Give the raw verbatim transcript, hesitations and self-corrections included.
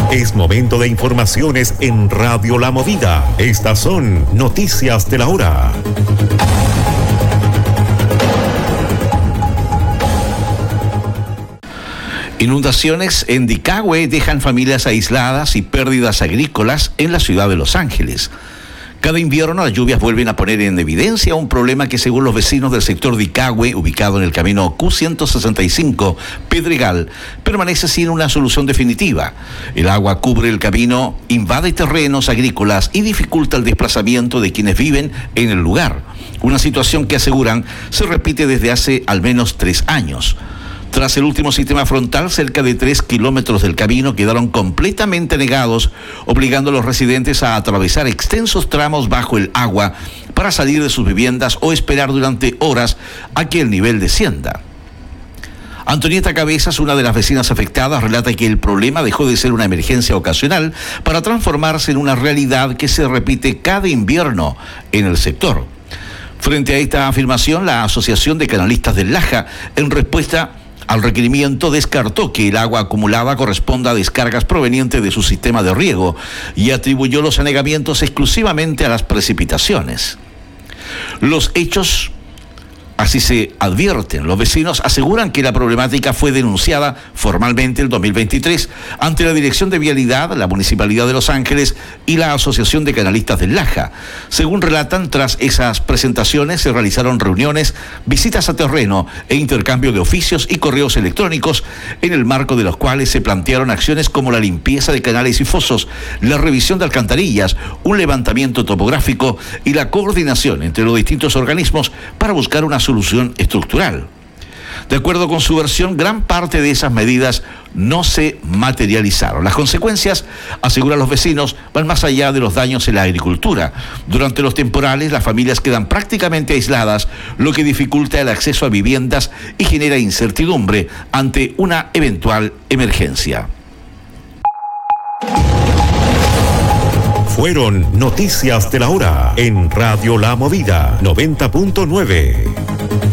Es momento de informaciones en Radio La Movida. Estas son noticias de la hora. Inundaciones en Dicahue dejan familias aisladas y pérdidas agrícolas en la ciudad de Los Ángeles. Cada invierno las lluvias vuelven a poner en evidencia un problema que, según los vecinos del sector Dicahue, ubicado en el camino Q ciento sesenta y cinco Pedregal, permanece sin una solución definitiva. El agua cubre el camino, invade terrenos agrícolas y dificulta el desplazamiento de quienes viven en el lugar. Una situación que, aseguran, se repite desde hace al menos tres años. Tras el último sistema frontal, cerca de tres kilómetros del camino quedaron completamente negados, obligando a los residentes a atravesar extensos tramos bajo el agua para salir de sus viviendas o esperar durante horas a que el nivel descienda. Antonieta Cabezas, una de las vecinas afectadas, relata que el problema dejó de ser una emergencia ocasional para transformarse en una realidad que se repite cada invierno en el sector. Frente a esta afirmación, la Asociación de Canalistas del Laja, en respuesta al requerimiento, descartó que el agua acumulada corresponda a descargas provenientes de su sistema de riego y atribuyó los anegamientos exclusivamente a las precipitaciones. Los hechos, así se advierten. Los vecinos aseguran que la problemática fue denunciada formalmente el dos mil veintitrés ante la Dirección de Vialidad, la Municipalidad de Los Ángeles y la Asociación de Canalistas del Laja. Según relatan, tras esas presentaciones se realizaron reuniones, visitas a terreno e intercambio de oficios y correos electrónicos, en el marco de los cuales se plantearon acciones como la limpieza de canales y fosos, la revisión de alcantarillas, un levantamiento topográfico y la coordinación entre los distintos organismos para buscar una solución estructural. De acuerdo con su versión, gran parte de esas medidas no se materializaron. Las consecuencias, aseguran los vecinos, van más allá de los daños en la agricultura. Durante los temporales, las familias quedan prácticamente aisladas, lo que dificulta el acceso a viviendas y genera incertidumbre ante una eventual emergencia. Fueron noticias de la hora en Radio La Movida noventa punto nueve.